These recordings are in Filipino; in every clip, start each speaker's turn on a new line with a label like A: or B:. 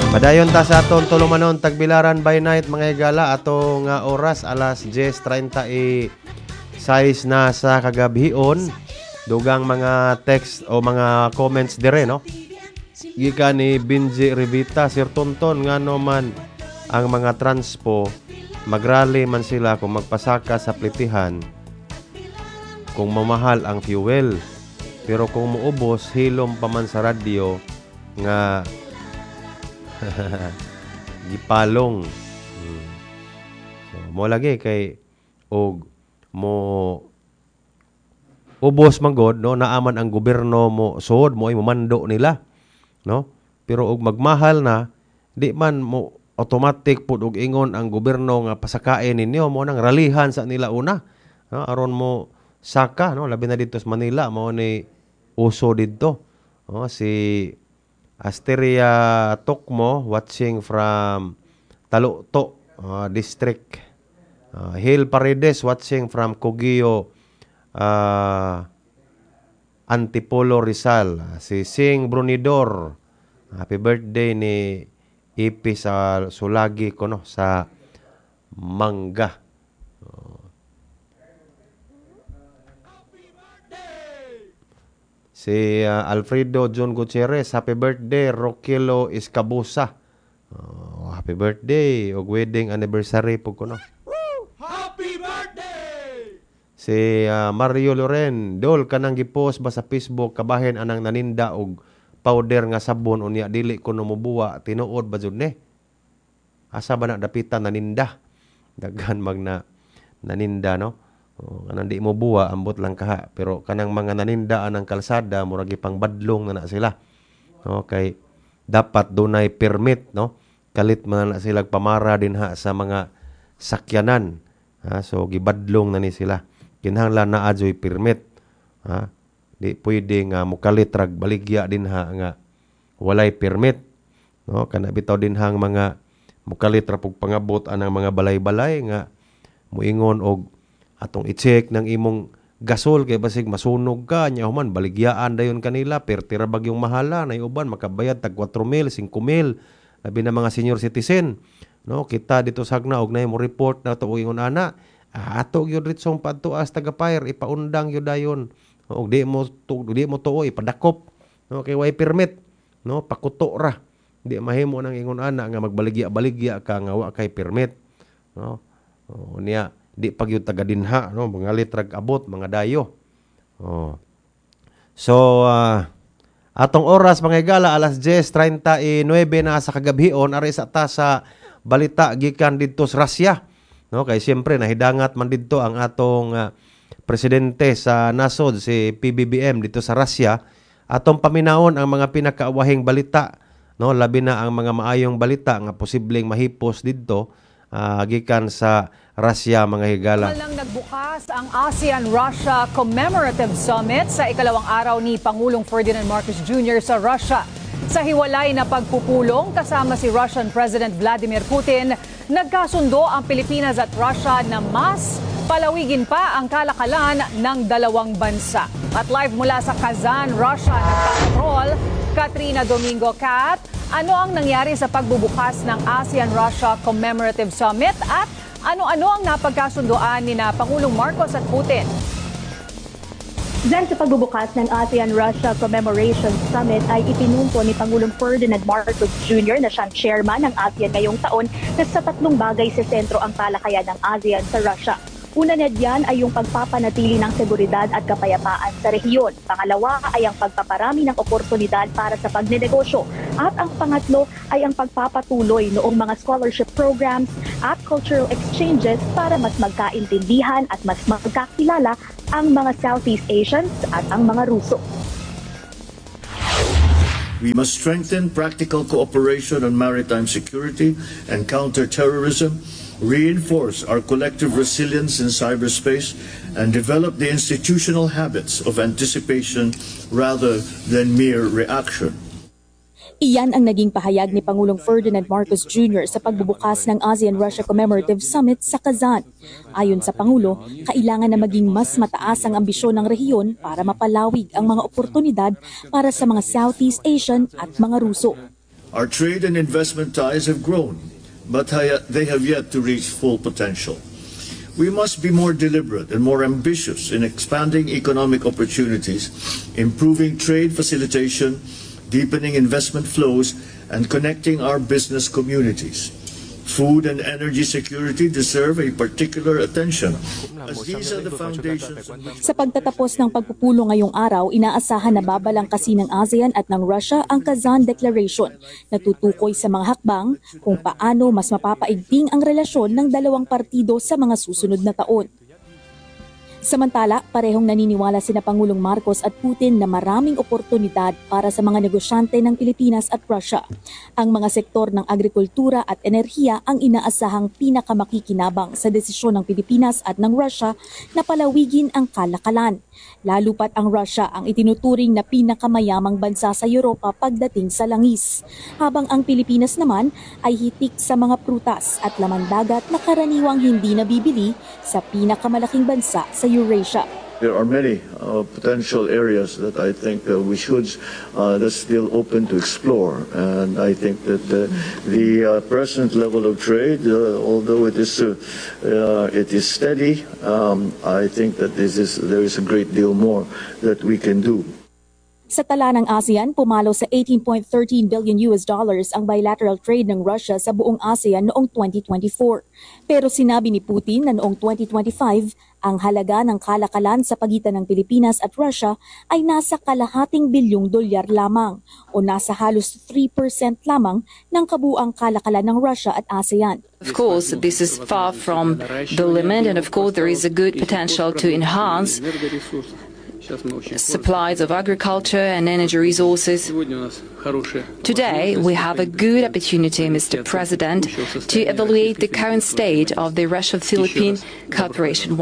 A: Padayon ta sa aton tulumanon tagbilaran by night mga higala atong oras alas 10:36 na sa kagabhion. Dugang mga text o mga comments dire no. Gikan ni Binji Rivita, Sir Tonton ngano man ang mga transpo magrally man sila kung magpasaka sa plitihan kung mamahal ang fuel. Pero kung muubos hilom pa man sa radyo nga gipalong. So, mo lagi kay og mo ubos man god no naaman ang gobyerno mo suod mo ay momando nila no, pero og magmahal na di man mo automatic pud og ingon ang gobyerno nga pasakain ninyo mo nang ralihan sa nila una no? Aron mo saka no labi na dito sa Manila mo ni uso dito no? Si Asteria Tokmo watching from Taluto district. Hill Paredes watching from Cogio Antipolo Rizal. Si Sing Brunidor, happy birthday ni Ipi sa Sulagi ko no sa Mangga. Si Alfredo John Gutierrez, happy birthday. Roquelo Escabusa, happy birthday. Og wedding anniversary po ko no. Happy birthday! Si Mario Loren, Dol, kanang gipost ba sa Facebook, kabahin anang naninda og powder nga sabon, unya dili ko numubuwa, tinuod ba dyan asa ba na dapitan naninda? Daghan magna naninda no? Kanang di mo buwa, ambot lang kaha. Pero kanang mga nanindaan ng kalsada, muragi pang badlong na sila. Okay. Dapat dunay permit, no? Kalit man na sila pamara din ha sa mga sakyanan. So, gibadlong na ni sila. Kinahanglan na adyo'y permit. Di pwede nga mukalit rag baligya din ha nga walay permit. No? Kana bitaw din hang mga mukalit ra pug pangabot anang mga balay-balay nga muingon og atong i-check ng imong gasol kay basig masunog ka nya human baligyaan dayon kanila pertira bagyong mahala nay uban makabayad tag 4,000 5,000 labi na mga senior citizen no kita dito sagna og nay mo report na to ingon ana ato gyud ritsong padtuas taga fire ipaundang gyud dayon og di mo tuo ipadakop no kay way permit no pakuto ra di mahimo nang ingon ana nga magbaligya ka nga wa kay permit no niya di pagyud taga dinha no mga litrag abot mga dayo. So atong oras mga higala alas 10:39 na sa kagabhion ari sa ta sa balita gikan didto sa Russia no kay siyempre nahidangat man didto ang atong presidente sa nasod si PBBM dito sa Russia. Atong paminaon ang mga pinakaawahing balita no labi na ang mga maayong balita nga posibleng mahipos didto gikan sa Russia mga higala.
B: Walang nagbukas ang ASEAN-Russia Commemorative Summit sa ikalawang araw ni Pangulong Ferdinand Marcos Jr. sa Russia. Sa hiwalay na pagpupulong kasama si Russian President Vladimir Putin, nagkasundo ang Pilipinas at Russia na mas palawigin pa ang kalakalan ng dalawang bansa. At live mula sa Kazan, Russia, nagpapatrol Katrina Domingo. Kat, ano ang nangyari sa pagbubukas ng ASEAN-Russia Commemorative Summit at ano-ano ang napagkasundoan ni na Pangulong Marcos at Putin?
C: Diyan sa pagbubukas ng ASEAN-Russia Commemoration Summit ay ipinungko ni Pangulong Ferdinand Marcos Jr. na siyang chairman ng ASEAN ngayong taon na sa tatlong bagay sa sentro ang talakayan ng ASEAN sa Russia. Una na diyan ay yung pagpapanatili ng seguridad at kapayapaan sa rehiyon. Pangalawa ay ang pagpaparami ng oportunidad para sa pagnenegosyo. At ang pangatlo ay ang pagpapatuloy noong mga scholarship programs at cultural exchanges para mas magkaintindihan at mas magkakilala ang mga Southeast Asians at ang mga Ruso.
D: We must strengthen practical cooperation on maritime security and counter-terrorism, reinforce our collective resilience in cyberspace, and develop the institutional habits of anticipation rather than mere reaction.
C: Iyan ang naging pahayag ni Pangulong Ferdinand Marcos Jr. sa pagbubukas ng ASEAN-Russia Commemorative Summit sa Kazan. Ayon sa Pangulo, kailangan na maging mas mataas ang ambisyon ng rehiyon para mapalawig ang mga oportunidad para sa mga Southeast Asian at mga Ruso.
D: Our trade and investment ties have grown, but they have yet to reach full potential. We must be more deliberate and more ambitious in expanding economic opportunities, improving trade facilitation, deepening investment flows, and connecting our business communities. Food and energy security deserve a particular attention, as these are the foundations.
C: Sa pagtatapos ng pagpupulo ngayong araw, inaasahan na babalangkasi ng ASEAN at ng Russia ang Kazan Declaration na tutukoy sa mga hakbang kung paano mas mapapaigting ang relasyon ng dalawang partido sa mga susunod na taon. Samantala, parehong naniniwala sina Pangulong Marcos at Putin na maraming oportunidad para sa mga negosyante ng Pilipinas at Russia. Ang mga sektor ng agrikultura at enerhiya ang inaasahang pinakamakikinabang sa desisyon ng Pilipinas at ng Russia na palawigin ang kalakalan. Lalo pat ang Russia ang itinuturing na pinakamayamang bansa sa Europa pagdating sa langis, habang ang Pilipinas naman ay hitik sa mga prutas at laman dagat na karaniwang hindi nabibili sa pinakamalaking bansa sa Eurasia.
D: There are many potential areas that I think we should that's still open to explore, and I think that the present level of trade, although it is steady, I think that there is a great deal more that we can do.
C: Sa tala ng ASEAN, pumalo sa $18.13 billion ang bilateral trade ng Russia sa buong ASEAN noong 2024. Pero sinabi ni Putin na noong 2025, ang halaga ng kalakalan sa pagitan ng Pilipinas at Russia ay nasa $250 bilyong lamang o nasa halos 3% lamang ng kabuuang kalakalan ng Russia at ASEAN.
E: Of course, this is far from the limit, and of course there is a good potential to enhance supplies of agriculture and energy resources. Today, we have a good opportunity, Mr. President, to evaluate the current state of the Russia-Philippine cooperation.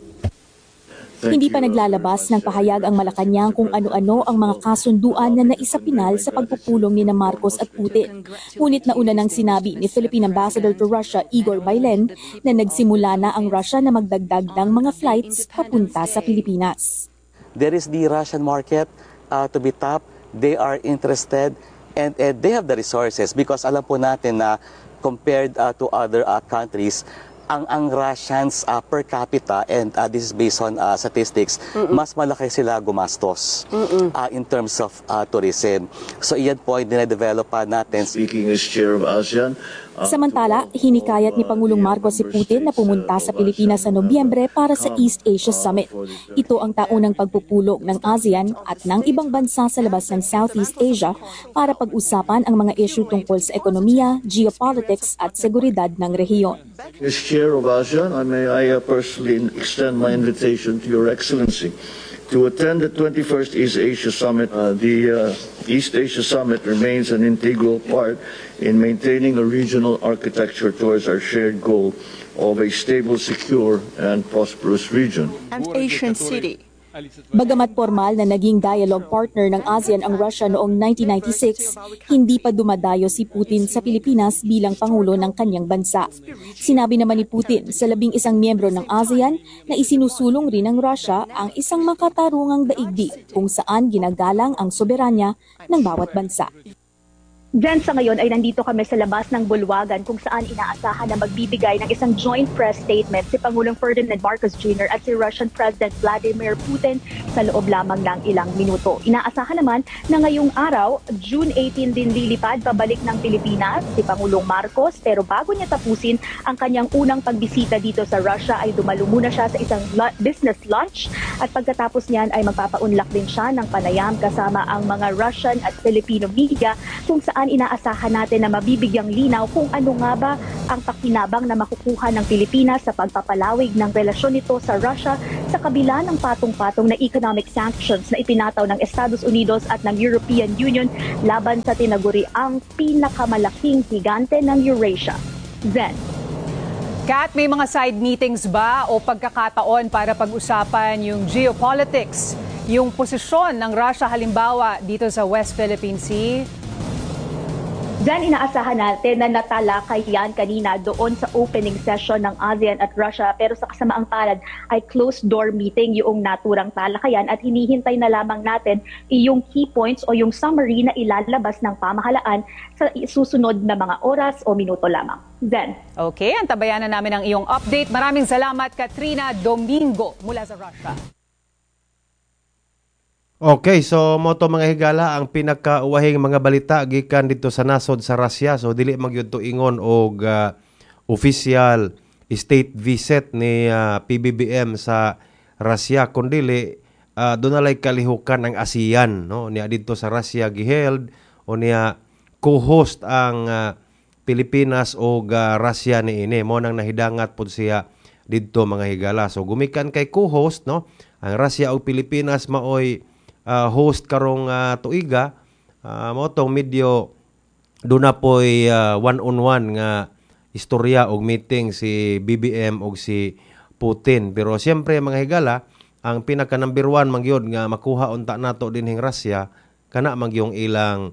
C: Hindi pa naglalabas ng pahayag ang Malacanang kung ano-ano ang mga kasunduan na naisapinal sa pagpupulong ni Marcos at Putin. Ngunit nauna nang sinabi ni Philippine Ambassador to Russia Igor Bailen na nagsimula na ang Russia na magdagdag ng mga flights papunta sa Pilipinas.
F: There is the Russian market to be tapped. They are interested and they have the resources because alam po natin na compared to other countries, ang Russians per capita, and this is based on statistics, mas malaki sila gumastos in terms of tourism. So iyan po yung dine-develop natin.
D: Speaking as chair of ASEAN,
C: Samantala, hinikayat ni Pangulong Marcos si Putin na pumunta sa Pilipinas sa Nobyembre para sa East Asia Summit. Ito ang taunang pagpupulong ng ASEAN at ng ibang bansa sa labas ng Southeast Asia para pag-usapan ang mga issue tungkol sa ekonomiya, geopolitics at seguridad ng rehiyon.
D: as chair of ASEAN, I personally extend my invitation to Your Excellency to attend the 21st East Asia Summit. The East Asia Summit remains an integral part in maintaining a regional architecture towards our shared goal of a stable, secure, and prosperous region.
G: An Asian city.
C: Bagamat formal na naging dialogue partner ng ASEAN ang Russia noong 1996, hindi pa dumadayo si Putin sa Pilipinas bilang Pangulo ng kanyang bansa. Sinabi naman ni Putin sa 11 miyembro ng ASEAN na isinusulong rin ng Russia ang isang makatarungang daigdig kung saan ginagalang ang soberanya ng bawat bansa. Diyan sa ngayon ay nandito kami sa labas ng Bulwagan kung saan inaasahan na magbibigay ng isang joint press statement si Pangulong Ferdinand Marcos Jr. at si Russian President Vladimir Putin sa loob lamang ng ilang minuto. Inaasahan naman na ngayong araw, June 18 din lilipad pabalik ng Pilipinas si Pangulong Marcos, pero bago niya tapusin ang kanyang unang pagbisita dito sa Russia ay dumalo muna siya sa isang business lunch at pagkatapos niyan ay magpapaunlak din siya ng panayam kasama ang mga Russian at Filipino media kung saan inaasahan natin na mabibigyang linaw kung ano nga ba ang pakinabang na makukuha ng Pilipinas sa pagpapalawig ng relasyon nito sa Russia sa kabila ng patong-patong na economic sanctions na ipinataw ng Estados Unidos at ng European Union laban sa tinaguri ang pinakamalaking higante ng Eurasia. Zen.
B: Kat, may mga side meetings ba o pagkakataon para pag-usapan yung geopolitics, yung posisyon ng Russia halimbawa dito sa West Philippine Sea?
C: Diyan inaasahan natin na natalakay yan kanina doon sa opening session ng ASEAN at Russia, pero sa kasamaang palad ay closed door meeting yung naturang talakayan at hinihintay na lamang natin yung key points o yung summary na ilalabas ng pamahalaan sa susunod na mga oras o minuto lamang. Zen.
B: Okay, antabayan na namin ang iyong update. Maraming salamat, Katrina Domingo mula sa Russia.
A: Okay, so mo to mga higala ang pinakauwahing mga balita gikan dito sa nasod sa Russia. So dili magyud to ingon og official state visit ni PBBM sa Russia kundi dunalay kalihukan ang ASEAN, no, niya dito sa Russia giheld o niya co-host ang Pilipinas o Russia niini mo nang nahidangat pud siya didto mga higala. So gumikan kay co-host, no, ang Russia o Pilipinas maoy host karong tuiga, mo tong medyo duna po'y one-on-one nga istorya og meeting si BBM og si Putin. Pero siyempre mga higala, ang pinaka number one mangyod nga makuha unta nato dinhing Russia kana mangyong ilang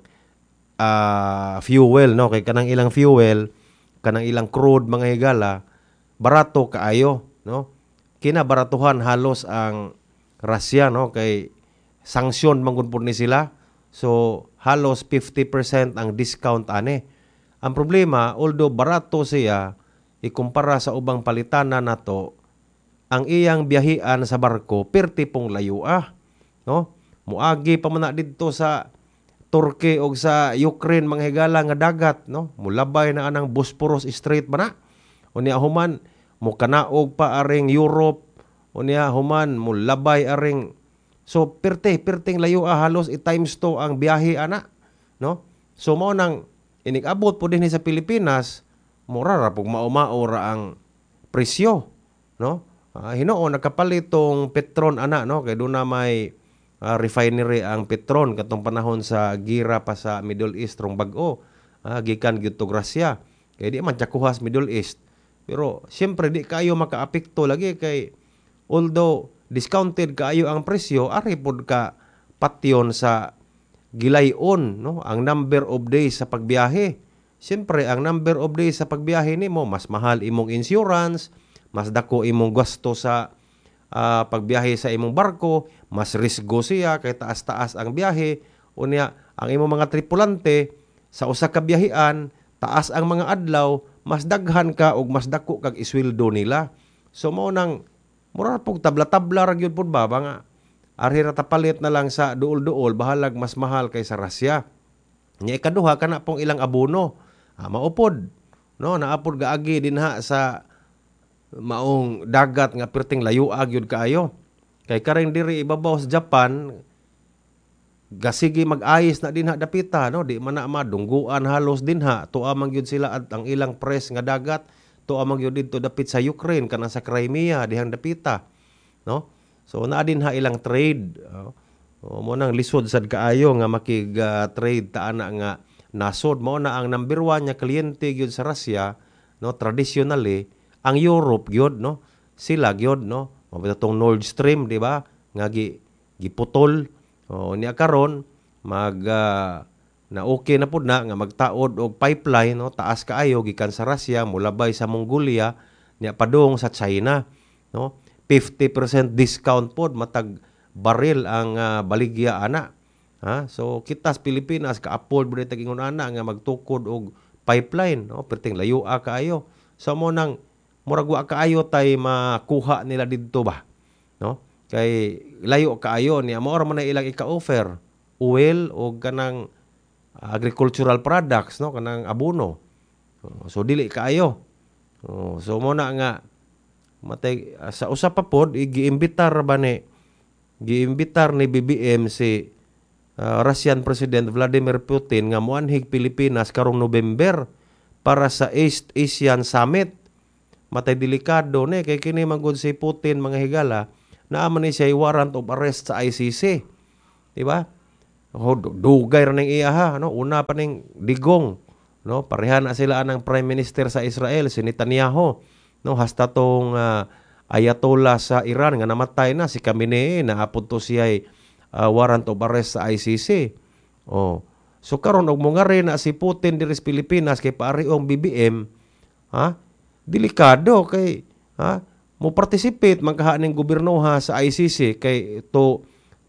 A: fuel, no, kay kanang ilang fuel, kanang ilang crude mga higala barato kaayo, no, kinabaratuhan halos ang Russia, no, kay sanksyon manggod po ni sila. So halos 50% ang discount ane. Ang problema, although barato siya ikumpara sa ubang palitana nato, ang iyang biyahian sa barko perti pong layo no? Muagi pa man na didto sa Turkey o sa Ukraine mga higala nga dagat, no? Mulabay na anang Bosporus Strait ba na? Unya human mo kanaog pa aring Europe, unya human mulabay aring. So perting layo halos i-times 2 ang biyahe ana, no? So mao nang inig-abot po din sa Pilipinas, mura ra pug mao ra ang presyo, no? Hinuon nakapalit tong Petron ana, no, kay doon na may refinery ang Petron katong panahon sa gira pa sa Middle East rong bag-o, gikan gyud to Russia. Kay di man tyakuhas Middle East. Pero siyempre di kayo makaapekto lagi kay although discounted kaayo ang presyo, ari pod ka patyon sa gilayon, no, ang number of days sa pagbiyahe. Siyempre ang number of days sa pagbiyahe nimo mas mahal imong insurance, mas dako imong gasto sa pagbiyahe sa imong barko, mas risgo siya kay taas-taas ang biyahe. Unya ang imong mga tripulante sa usa ka biyahean, taas ang mga adlaw, mas daghan ka og mas dako kag isweldo nila. So mao nang mura pog tabla-tabla ra gyud pud ba nga ari ra tapalit na lang sa duol-duol bahalag mas mahal kaysa Russia. Nya ikaduha kana pong ilang abono. Maupod, no, naapod gaagi dinha sa maong dagat nga perting layo gyud kaayo. Kay kareng diri ibabaw sa Japan gasigi mag-ayis na dinha dapita, no, di man na madungguan halos dinha tuwa man gyud sila at ang ilang press nga dagat to amang yun dito dapit sa Ukraine kanang sa Crimea dihang dapita, no? So naa din ha ilang trade, mo nang lisod sad kaayo nga makig trade ta ana nga nasod. Mao na ang number 1 nga kliyente gyud sa Russia, no, traditionally ang Europe gyud, no, sila gyud, no, mabita tong Nord Stream, di ba, nga giputol niya karon na okay na pud na nga magtaod og pipeline, no, taas kaayo gikan sa Russia mulabay sa Mongolia nya padung sa China, no, 50% discount pod matag baril ang baligya ana. So kitas Pilipinas kaapod bud tag ingon ana nga magtukod og pipeline, no, perting layo kaayo. So mo nang murag wa kaayo tay makuha nila didto ba, no, kay layo kaayo niya mao ra man ilang ika-offer oil o kanang agricultural products, no, kanang abono. So dili kaayo. So mo na nga matay sa usa pa pod giimbitar ni BBM si Russian President Vladimir Putin nga moanhig Pilipinas karong November para sa East Asian Summit. Matay delikado ni kay kini magud si Putin mga higala naaman ni siya warrant of arrest sa ICC. Di ba? Dugay ra ning iya ha, no, una pa ning digong, no, pareha na sila anang Prime Minister sa Israel si Netanyahu, no, hasta tong Ayatollah sa Iran nga namatay na si Khamenei naapod to siya warrant of arrest sa ICC. So karon og mga rin na si Putin diri sa Pilipinas kay paariong BBM, delikado kay mo participate magkaha ning gobyernoha sa ICC kay to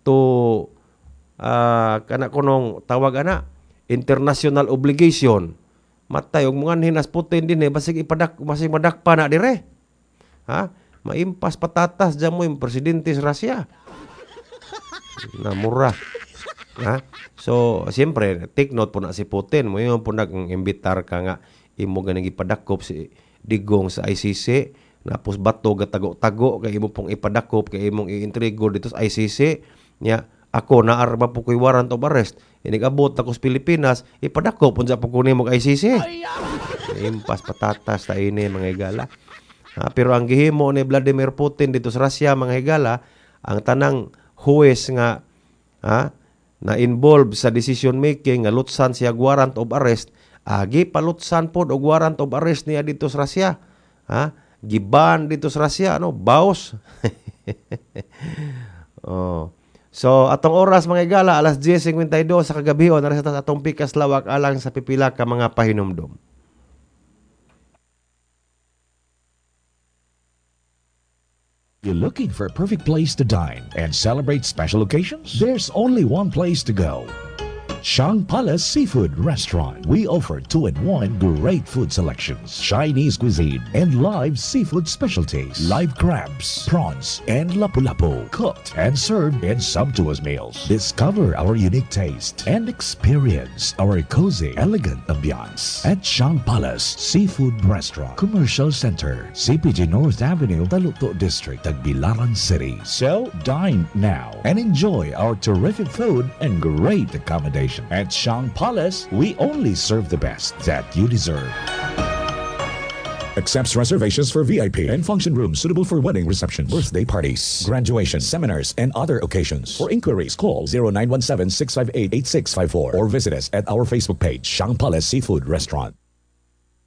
A: kana kunong tawag ana international obligation. Matay og mga hinas Putin din basig masig madakpa na dire. Maimpas patatas dyan mo yung presidente sa Russia. Namura. So, siyempre, take note po na si Putin. Mo yun po nag-imbitar ka nga imo ganang ipadakop si Digong sa ICC. Napos bato gatago-tago kay imo pong ipadakop kay imong i-intrigo dito sa ICC. Ako naarma po ko'y warrant of arrest. Inigabot ako sa Pilipinas, ipadakop po dyan po kunin mo ICC. Impas patatas ta ini mga higala. Pero ang gihimo ni Vladimir Putin dito sa Russia mga higala, ang tanang huwes nga na involved sa decision making nga lutsan siya warrant of arrest, palutsan pod og warrant of arrest niya dito sa Russia. Giban dito sa Russia baos. So atong oras mga higala alas 10:52 sa kagabion na sa atong pikas lawak alang sa pipila ka mga pahinumdom.
G: You're looking for a perfect place to dine and celebrate special occasions? There's only one place to go. Shang Palace Seafood Restaurant. We offer 2-in-1 great food selections, Chinese cuisine, and live seafood specialties, live crabs, prawns, and lapu-lapu, cooked and served in sumptuous meals. Discover our unique taste and experience our cozy, elegant ambiance at Shang Palace Seafood Restaurant, Commercial Center, CPG North Avenue, Taluto District, Tagbilaran City. So dine now and enjoy our terrific food and great accommodation. At Shang Palace, we only serve the best that you deserve. Accepts reservations for VIP and function rooms suitable for wedding receptions, birthday parties, graduations, seminars, and other occasions. For inquiries, call 0917-658-8654 or visit us at our Facebook page, Shang Palace Seafood Restaurant.